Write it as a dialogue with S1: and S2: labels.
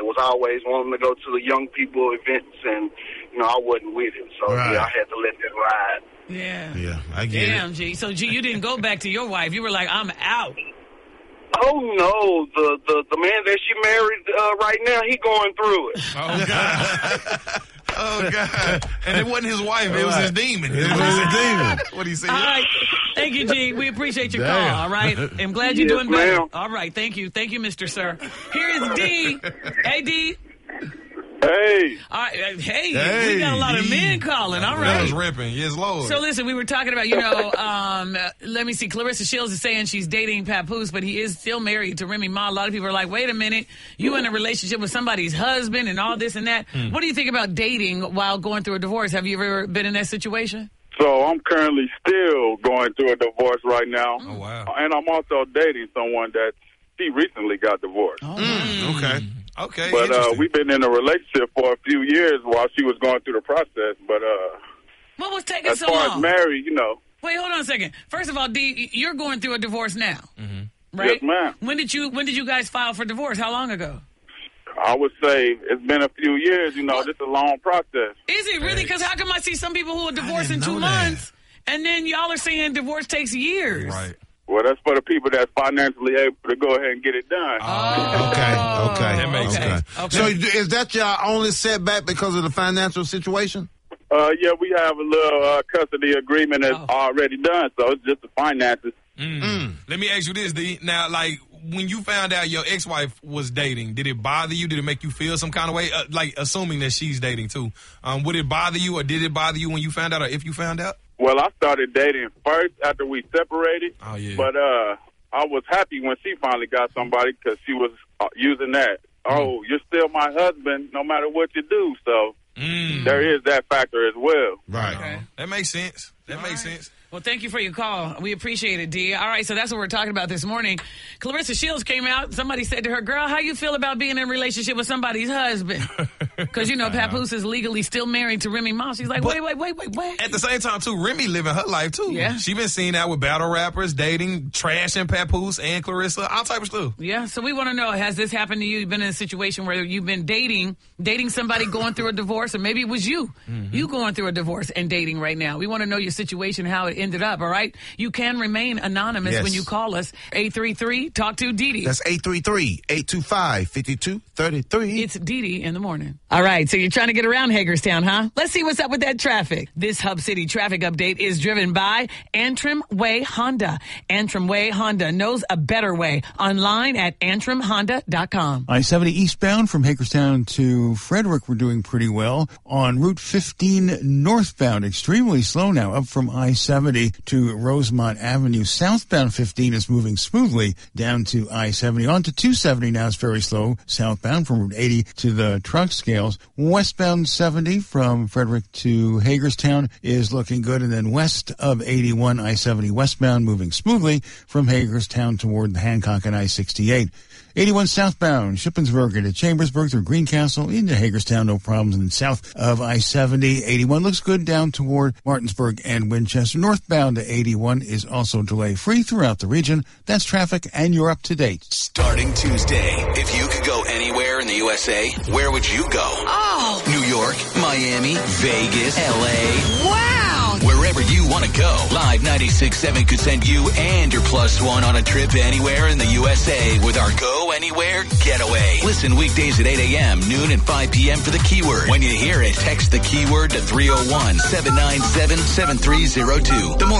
S1: was always wanting to go to the young people events, and, I wasn't with it. So, I had to let that ride.
S2: Yeah.
S3: Yeah, I get it.
S2: Damn, G. So, G, you didn't go back to your wife. You were like, I'm out.
S1: Oh, no. The man that she married right now, he going through it.
S4: Oh, God. Oh, God. And it wasn't his wife. It was his demon.
S3: It was a demon.
S4: What he said?
S2: All right. Thank you, G. We appreciate your
S3: Damn.
S2: call, all right? I'm glad you're
S1: Yes,
S2: doing better.
S1: ma'am.
S2: All right. Thank you. Thank you, Mr. Sir. Here is D. Hey, D.
S1: Hey.
S2: All right. Hey, we got a lot of men calling. All
S4: That was
S2: right.
S4: ripping. Yes, Lord.
S2: So, listen, we were talking about, let me see. Clarissa Shields is saying she's dating Papoose, but he is still married to Remy Ma. A lot of people are like, wait a minute, you in a relationship with somebody's husband and all this and that. What do you think about dating while going through a divorce? Have you ever been in that situation?
S5: So I'm currently still going through a divorce right now.
S4: Oh, wow.
S5: And I'm also dating someone that she recently got divorced.
S3: Okay.
S4: Okay.
S5: But
S4: interesting.
S5: we've been in a relationship for a few years while she was going through the process. But
S2: What was taking
S5: as
S2: so
S5: far
S2: long?
S5: as married,
S2: Wait, hold on a second. First of all, D, you're going through a divorce now, right?
S5: Yes, ma'am.
S2: When did you guys file for divorce? How long ago?
S5: I would say it's been a few years. This is a long process.
S2: Is it really? Because how come I see some people who are divorced in
S4: didn't
S2: 2
S4: know that.
S2: months, and then y'all are saying divorce takes years?
S4: Right.
S5: Well, that's for the people that's financially able to go ahead and get it done.
S3: Okay.
S4: That makes sense.
S2: Okay.
S3: So is that your only setback because of the financial situation?
S5: Yeah, we have a little custody agreement that's already done, so it's just the finances.
S4: Let me ask you this, D. Now, like, when you found out your ex-wife was dating, did it bother you? Did it make you feel some kind of way? Like, assuming that she's dating, too. Would it bother you, or did it bother you when you found out, or if you found out?
S5: Well, I started dating first after we separated.
S4: Oh, yeah.
S5: But I was happy when she finally got somebody because she was using that. Oh, you're still my husband no matter what you do. So there is that factor as well.
S3: Right.
S2: Okay.
S4: That makes sense. That makes sense.
S2: Well, thank you for your call. We appreciate it, D. All right, so that's what we're talking about this morning. Clarissa Shields came out. Somebody said to her, girl, how you feel about being in a relationship with somebody's husband? Because, Papoose is legally still married to Remy Ma. She's like, wait.
S4: At the same time, too, Remy living her life, too.
S2: Yeah.
S4: She been seen out with battle rappers, dating, trashing Papoose and Clarissa, all type of stuff.
S2: Yeah, so we want to know, has this happened to you? You've been in a situation where you've been dating somebody going through a divorce, or maybe it was you. You going through a divorce and dating right now. We want to know your situation, how it ended up, all right? You can remain anonymous when you call us. 833-TALK-TO-DD.
S3: That's 833-825-5233.
S2: It's Dee in the morning. All right, so you're trying to get around Hagerstown, huh? Let's see what's up with that traffic. This Hub City traffic update is driven by Antrim Way Honda. Antrim Way Honda knows a better way. Online at antrimhonda.com.
S6: I-70 eastbound from Hagerstown to Frederick, we're doing pretty well. On Route 15 northbound, extremely slow now, up from I-70 to Rosemont Avenue. Southbound 15 is moving smoothly down to I-70. On to 270 now, it's very slow. Southbound from Route 80 to the truck scales. Westbound 70 from Frederick to Hagerstown is looking good. And then west of 81, I-70 westbound moving smoothly from Hagerstown toward Hancock and I-68. 81 southbound, Shippensburg to Chambersburg through Greencastle into Hagerstown, no problems. And then south of I-70, 81 looks good down toward Martinsburg and Winchester. Northbound to 81 is also delay-free throughout the region. That's traffic, and you're up to date.
S7: Starting Tuesday, if you could go anywhere in the USA, where would you go?
S8: Oh.
S7: New York, Miami, Vegas, L.A.
S8: Wow.
S7: Wherever you want to go, Live 96.7 could send you and your plus one on a trip anywhere in the USA with our Go Anywhere Getaway. Listen weekdays at 8 a.m., noon, and 5 p.m. for the keyword. When you hear it, text the keyword to 301-797-7302. The more